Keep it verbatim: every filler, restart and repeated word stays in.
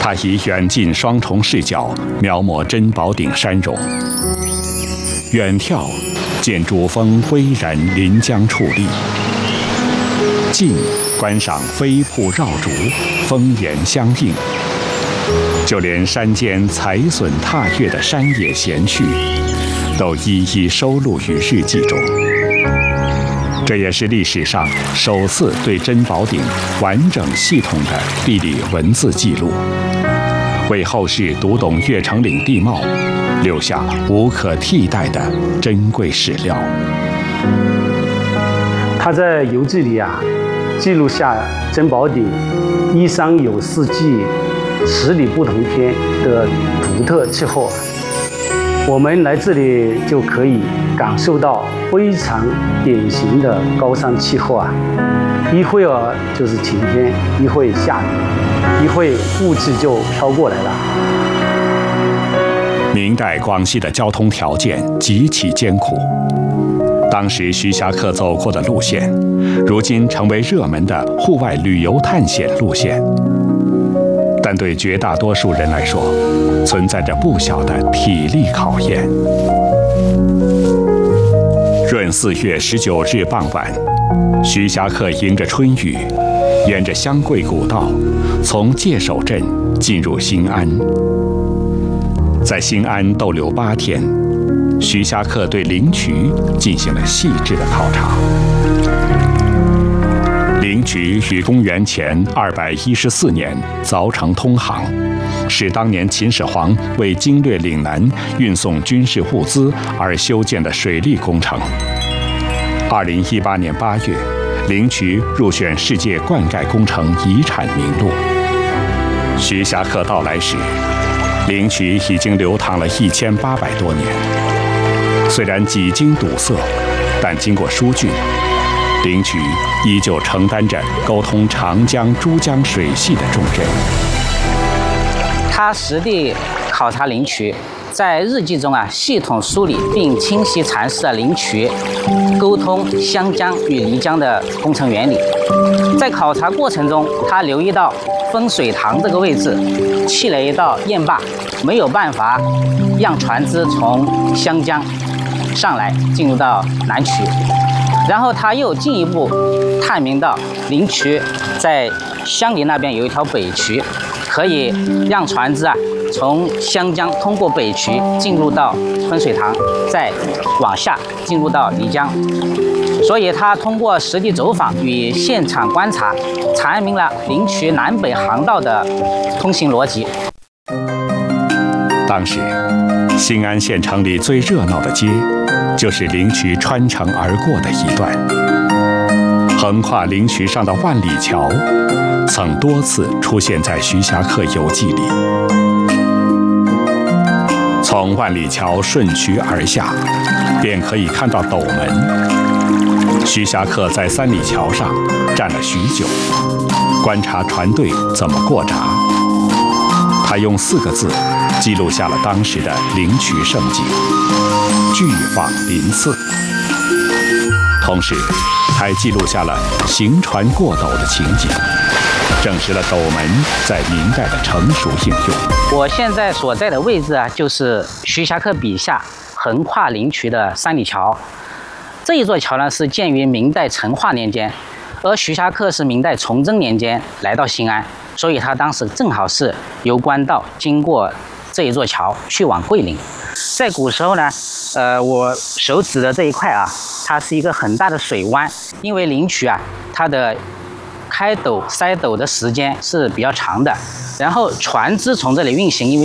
他以远近双重视角描摹珍宝顶山容，远眺见主峰巍然临江矗立，近观赏飞瀑绕竹，峰岩相映。就连山间采笋踏月的山野闲趣，都一一收录于日记中。这也是历史上首次对珍宝顶完整系统的地理文字记录，为后世读懂月城岭地貌留下无可替代的珍贵史料。 他在游记里啊，记录下珍宝顶依山有四季、十里不同天的独特气候。我们来这里就可以感受到非常典型的高山气候啊，一会儿就是晴天，一会下雨，一会雾气就飘过来了。 明代广西的交通条件极其艰苦，当时徐霞客走过的路线，如今成为热门的户外旅游探险路线。但对绝大多数人来说，存在着不小的体力考验。闰四月十九日傍晚，徐霞客迎着春雨，沿着湘桂古道，从界首镇进入新安。在新安逗留八天，徐霞客对灵渠进行了细致的考察。灵渠于公元前二百一十四年凿成通航，是当年秦始皇为经略岭南运送军事物资而修建的水利工程。二零一八年八月，灵渠入选世界灌溉工程遗产名录。徐霞客到来时，灵渠已经流淌了一千八百多年。虽然几经堵塞，但经过疏浚，灵渠依旧承担着沟通长江、珠江水系的重任。 他实地考察灵渠，在日记中啊，系统梳理并清晰阐释了灵渠沟通湘江与漓江的工程原理。在考察过程中，他留意到分水塘这个位置砌了一道堰坝，没有办法让船只从湘江上来进入到南渠。然后他又进一步探明到灵渠在湘梨那边有一条北渠，可以让船只啊从湘江通过北渠进入到分水塘，再往下进入到漓江。所以他通过实地走访与现场观察，阐明了灵渠南北航道的通行逻辑。 当时新安县城里最热闹的街，就是灵渠穿城而过的一段。横跨灵渠上的万里桥，曾多次出现在徐霞客游记里。从万里桥顺渠而下，便可以看到斗门。徐霞客在三里桥上站了许久，观察船队怎么过闸。他用四个字记录下了当时的灵渠盛景，巨舫鳞次。同时还记录下了行船过斗的情景，证实了斗门在明代的成熟应用。 我现在所在的位置啊，就是徐霞客笔下横跨灵渠的三里桥。这一座桥呢，是建于明代成化年间，而徐霞客是明代崇祯年间来到新安，所以他当时正好是由官道经过这一座桥去往桂林。在古时候呢，呃，我手指的这一块啊，它是一个很大的水湾，因为灵渠啊，它的开斗塞斗的时间是比较长的，然后船只从这里运行，因为